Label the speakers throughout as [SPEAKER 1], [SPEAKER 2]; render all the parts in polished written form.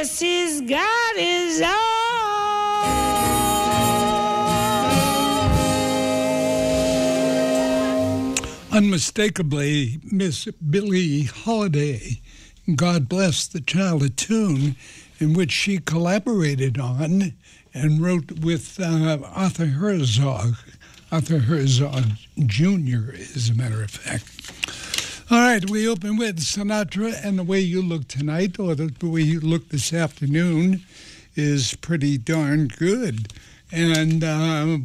[SPEAKER 1] guess he's got his own.
[SPEAKER 2] Unmistakably, Miss Billie Holiday, God Bless the Child, a tune in which she collaborated on and wrote with Arthur Herzog Jr., as a matter of fact. All right, we open with Sinatra, and The Way You Look Tonight, or The Way You Look This Afternoon, is pretty darn good. And who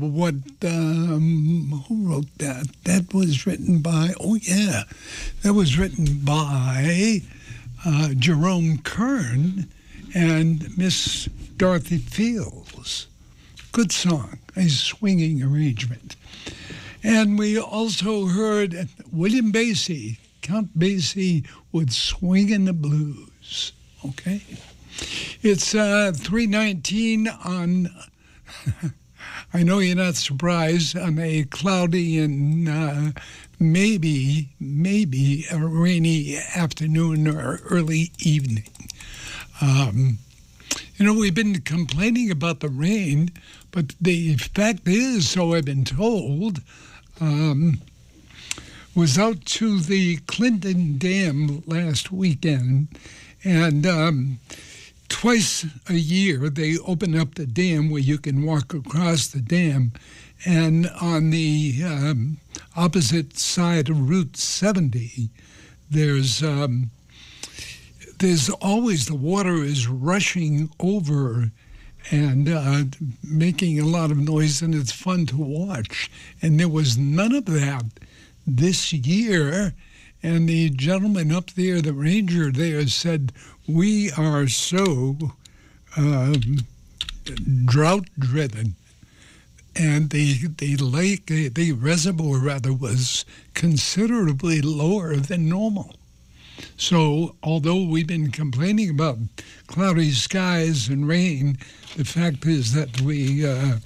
[SPEAKER 2] wrote that? That was written by, that was written by Jerome Kern and Miss Dorothy Fields. Good song, a swinging arrangement. And we also heard William Basie, Count Basie with Swingin' the Blues. Okay? It's 3:19 on, I know you're not surprised, on a cloudy and maybe a rainy afternoon or early evening. We've been complaining about the rain, but the fact is, so I've been told, was out to the Clinton Dam last weekend, and twice a year they open up the dam where you can walk across the dam, and on the opposite side of Route 70, there's always, the water is rushing over and making a lot of noise, and it's fun to watch. And there was none of that this year. And the gentleman up there, the ranger there, said, we are so drought-driven. And the lake, the reservoir rather, was considerably lower than normal. So although we've been complaining about cloudy skies and rain, the fact is that we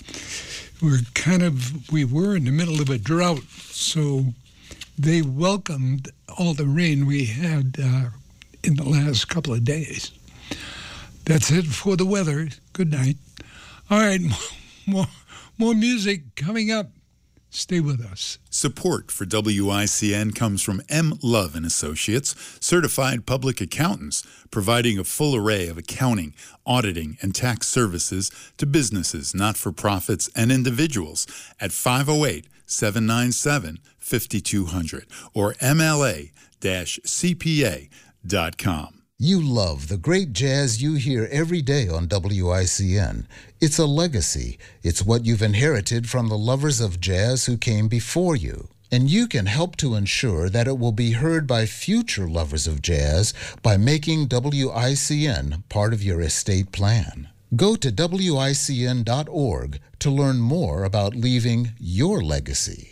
[SPEAKER 2] were in the middle of a drought. So they welcomed all the rain we had in the last couple of days. That's it for the weather. Good night. All right, more music coming up. Stay with us.
[SPEAKER 3] Support for WICN comes from M. Love & Associates, certified public accountants, providing a full array of accounting, auditing, and tax services to businesses, not-for-profits, and individuals at 508-797-5200 or MLA-CPA.com.
[SPEAKER 4] You love the great jazz you hear every day on WICN. It's a legacy. It's what you've inherited from the lovers of jazz who came before you. And you can help to ensure that it will be heard by future lovers of jazz by making WICN part of your estate plan. Go to WICN.org to learn more about leaving your legacy.